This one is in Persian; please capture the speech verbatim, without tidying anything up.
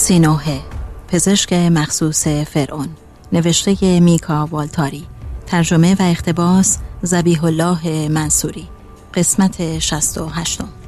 سینوحه، پزشک مخصوص فرعون، نوشته میکا والتاری، ترجمه و اقتباس ذبیح الله منصوری، قسمت شصت و هشت.